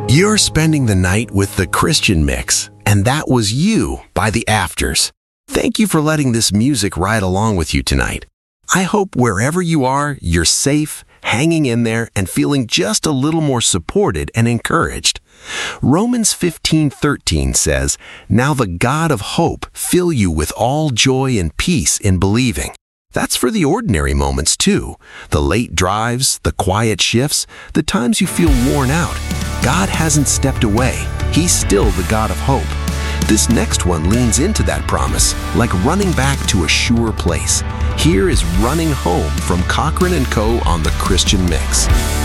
You're spending the night with the Christian Mix, and that was You by The Afters. Thank you for letting this music ride along with you tonight. I hope wherever you are, you're safe, hanging in there, and feeling just a little more supported and encouraged. Romans 15:13 says, "Now the God of hope fill you with all joy and peace in believing." That's for the ordinary moments too. The late drives, the quiet shifts, the times you feel worn out. God hasn't stepped away. He's still the God of hope. This next one leans into that promise, like running back to a sure place. Here is Running Home from Cochran & Co. on the Christian Mix.